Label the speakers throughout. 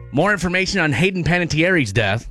Speaker 1: More information on Hayden Panettiere's death.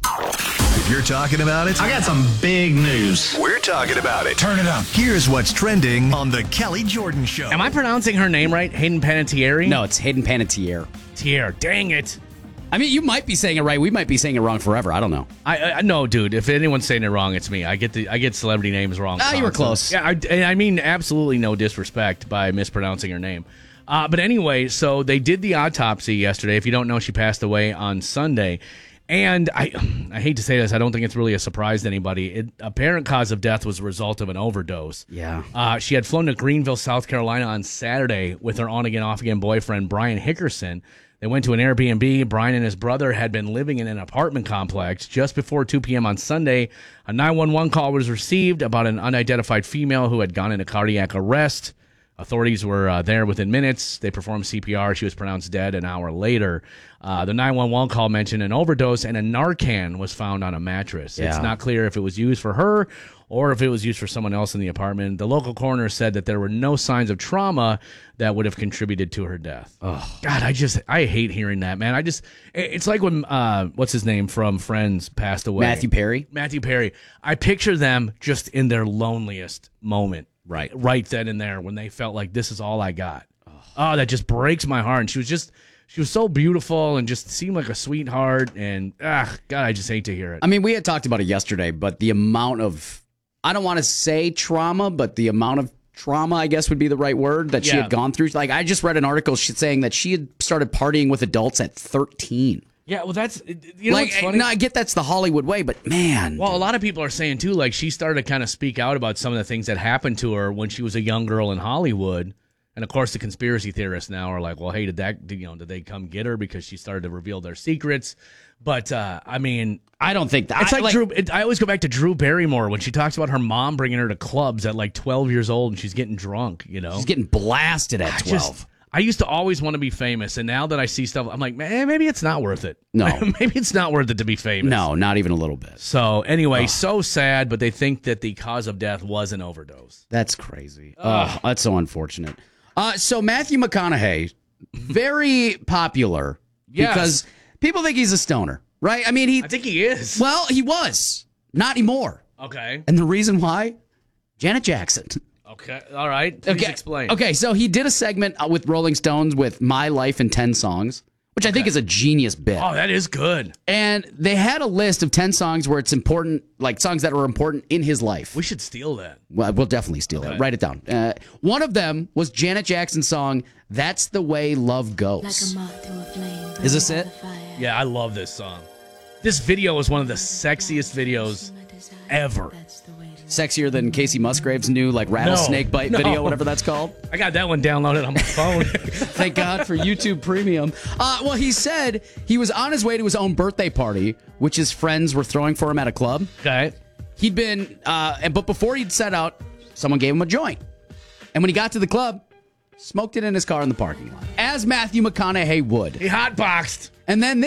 Speaker 2: If you're talking about it,
Speaker 3: I got some big news.
Speaker 2: we're talking about it.
Speaker 3: Turn it up.
Speaker 2: Here's what's trending on the Kelly Jordan Show.
Speaker 1: Am I pronouncing her name right? Hayden Panettiere?
Speaker 4: No, it's Hayden Panettiere.
Speaker 1: Tier. Dang it.
Speaker 4: I mean, you might be saying it right. We might be saying it wrong forever. I don't know.
Speaker 1: I no, dude. If anyone's saying it wrong, it's me. I get celebrity names wrong.
Speaker 4: Ah, you were close.
Speaker 1: Yeah, I mean absolutely no disrespect by mispronouncing her name. But anyway, so they did the autopsy yesterday. If you don't know, she passed away on Sunday. And I hate to say this, I don't think it's really a surprise to anybody. Apparent cause of death was a result of an overdose.
Speaker 4: Yeah.
Speaker 1: She had flown to Greenville, South Carolina on Saturday with her on-again, off-again boyfriend, Brian Hickerson. They went to an Airbnb. Brian and his brother had been living in an apartment complex. Just before 2 p.m. on Sunday, a 911 call was received about an unidentified female who had gone into cardiac arrest. Authorities were there within minutes. They performed CPR. She was pronounced dead an hour later. The 911 call mentioned an overdose, and a Narcan was found on a mattress.
Speaker 4: Yeah.
Speaker 1: It's not clear if it was used for her or if it was used for someone else in the apartment. The local coroner said that there were no signs of trauma that would have contributed to her death. Oh. God, I hate hearing that, man. It's like when, what's his name from Friends passed away.
Speaker 4: Matthew Perry.
Speaker 1: Matthew Perry. I picture them just in their loneliest moment. Right then and there when they felt like this is all I got. Oh, that just breaks my heart. And she was so beautiful and just seemed like a sweetheart. And God, I just hate to hear it.
Speaker 4: I mean, we had talked about it yesterday, but the amount of, I don't want to say trauma, but the amount of trauma, I guess would be the right word, that she had gone through. Like, I just read an article saying that she had started partying with adults at 13.
Speaker 1: Yeah, well, that's, you know,
Speaker 4: like,
Speaker 1: what's funny?
Speaker 4: no, I get that's the Hollywood way, but man.
Speaker 1: Well, a lot of people are saying, too, like, she started to kind of speak out about some of the things that happened to her when she was a young girl in Hollywood. And, of course, the conspiracy theorists now are like, well, hey, did they come get her because she started to reveal their secrets? But, I mean,
Speaker 4: I don't think that.
Speaker 1: It's like I always go back to Drew Barrymore when she talks about her mom bringing her to clubs at like 12 years old and she's getting drunk, you know?
Speaker 4: She's getting blasted at 12.
Speaker 1: I used to always want to be famous, and now that I see stuff, I'm like, man, maybe it's not worth it.
Speaker 4: No.
Speaker 1: Maybe it's not worth it to be famous.
Speaker 4: No, not even a little bit.
Speaker 1: So, anyway, so sad, but they think that the cause of death was an overdose.
Speaker 4: That's crazy. That's so unfortunate. So Matthew McConaughey, very popular because people think he's a stoner, right? I mean,
Speaker 1: I think he is.
Speaker 4: Well, he was. Not anymore.
Speaker 1: Okay.
Speaker 4: And the reason why? Janet Jackson.
Speaker 1: Okay. All right. Please explain.
Speaker 4: Okay, so he did a segment with Rolling Stones with My Life in 10 Songs, which I think is a genius bit.
Speaker 1: Oh, that is good.
Speaker 4: And they had a list of 10 songs where it's important, like songs that are important in his life.
Speaker 1: We should steal that.
Speaker 4: Well, we'll definitely steal it. Write it down. One of them was Janet Jackson's song, That's the Way Love Goes.
Speaker 5: Like a moth to a flame.
Speaker 4: Is this it?
Speaker 1: Yeah, I love this song. This video is one of the sexiest videos ever.
Speaker 4: Sexier than Casey Musgrave's new rattlesnake bite video, whatever that's called.
Speaker 1: I got that one downloaded on my phone.
Speaker 4: Thank God for YouTube Premium. Well, he said he was on his way to his own birthday party, which his friends were throwing for him at a club.
Speaker 1: Okay.
Speaker 4: He'd been, but before he'd set out, someone gave him a joint. And when he got to the club, smoked it in his car in the parking lot, as Matthew McConaughey would.
Speaker 1: He hotboxed.
Speaker 4: And then